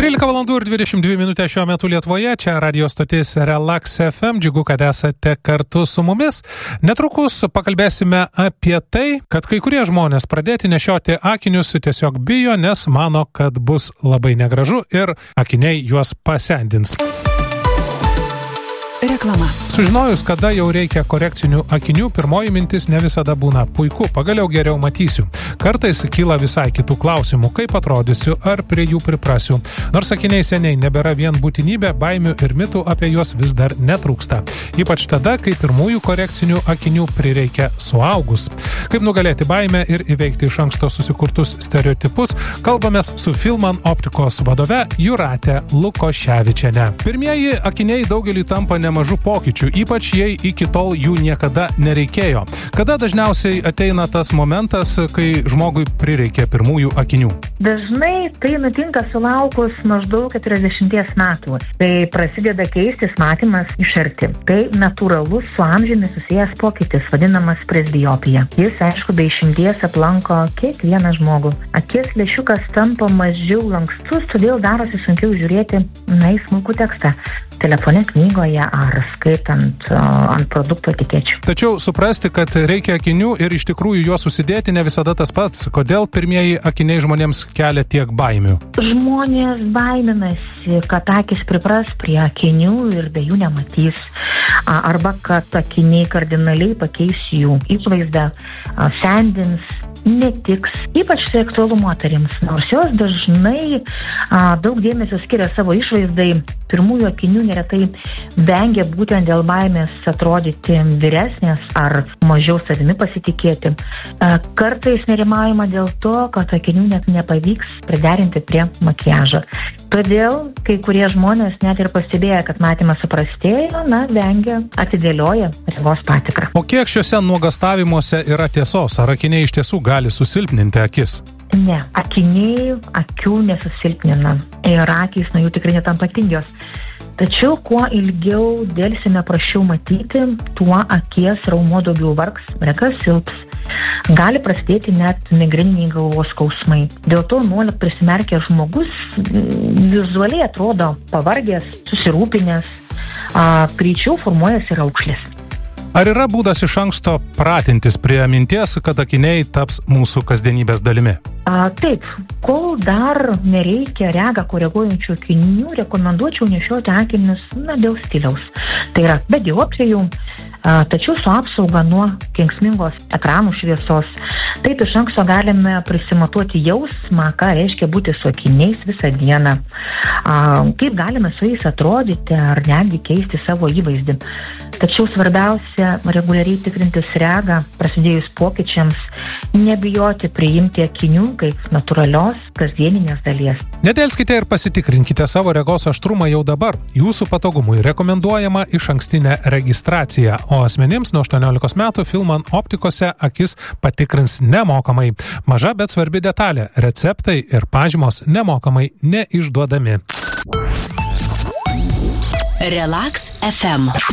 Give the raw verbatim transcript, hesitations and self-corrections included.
trylika valandų ir dvidešimt dvi minutės šiuo metu Lietuvoje, čia radio stotis Relax F M, džiugu, kad esate kartu su mumis. Netrukus pakalbėsime apie tai, kad kai kurie žmonės pradėti nešioti akinius tiesiog bijo, nes mano, kad bus labai negražu ir akiniai juos pasendins. Reklama. Sužinojus, kada jau reikia korekcinių akinių, pirmoji mintis ne visada būna puiku, pagaliau geriau matysiu. Kartais kyla visai kitų klausimų, kaip atrodysiu, ar prie jų priprasiu. Nors akiniai seniai nebėra vien būtinybė, baimių ir mitų apie juos vis dar netrūksta. Ypač tada, kai pirmųjų korekcinių akinių prireikia suaugus. Kaip nugalėti baimę ir įveikti iš anksto susikurtus stereotipus, kalbamės su Filman optikos vadove Jūrate Lukoševičiene. Pirmieji akiniai daugelį tampa nemažų pokyčių, ypač jei iki tol jų niekada nereikėjo. Kada dažniausiai ateina tas momentas, kai žmogui prireikia pirmųjų akinių? Dažnai tai nutinka sulaukus maždaug keturiasdešimties metų. Tai prasideda keistis matymas iš arti. Tai natūralus su amžiumi susijęs pokytis, vadinamas presbiopija. Jis, aišku, be išimties aplanko kiekvieną žmogų. Akies lęšiukas tampa mažiau lankstus, todėl darosi sunkiau žiūrėti na, į smulkų tekstą telefone, knygoje ar skaitant o, ant produkto etikečių. Tačiau suprasti, kad reikia akinių ir iš tikrųjų juos susidėti ne visada tas pats. Kodėl pirmieji akiniai žmonėms kelia tiek baimių? Žmonės baiminasi, kad akis pripras prie akinių ir be jų nematys. Arba kad akiniai kardinaliai pakeis jų išvaizdą, sendins, netiks, ypač tai aktualu moterims, nors jos dažnai a, daug dėmesio skiria savo išvaizdai, pirmųjų akinių neretai vengia būtent dėl baimės atrodyti vyresnės ar mažiau savimi pasitikėti. A, kartais nerimaujama dėl to, kad akinių net nepavyks priderinti prie makiažo. Todėl kai kurie žmonės net ir pastebėję, kad matymas suprastėjo, na, vengia, atidėlioja regos patikrą. O kiek šiuose nuogastavimuose yra tiesos? Ar akiniai iš tiesų gali susilpninti akis? Ne, akiniai akių nesusilpnina ir akys nuo jų tikrai netampa tingios. Tačiau kuo ilgiau dėlsime prašiau matyti, tuo akies raumuo daugiau vargs, reka silps. Gali prasidėti net migreniniai galvos skausmai. Dėl to nuolat prisimerkęs žmogus vizualiai atrodo pavargęs, susirūpinęs, greičiau formuojasi raukšlės. Ar yra būdas iš anksto pratintis prie minties, kad akiniai taps mūsų kasdienybės dalimi? A, taip, kol dar nereikia regą koreguojančių akinių, rekomenduočiau nešioti akinius na, dėl stiliaus. Tai yra be dioptrijų, a, tačiau su apsauga nuo kenksmingos ekranų šviesos. Taip iš anksto galime prisimatuoti jausmą, ką reiškia būti su akiniais visą dieną. A, kaip galime su jais atrodyti ar netgi keisti savo įvaizdį. Tačiau svarbiausia reguliariai tikrintis regą, prasidėjus pokyčiams, nebijoti priimti akinių kaip natūralios kasdieninės dalies. Nedelskite ir pasitikrinkite savo regos aštrumą jau dabar. Jūsų patogumui rekomenduojama išankstinė registracija, o asmenims nuo aštuoniolikos metų Filman optikose akis patikrins nemokamai. Maža, bet svarbi detalė. Receptai ir pažymos nemokamai neišduodami. Relax F M.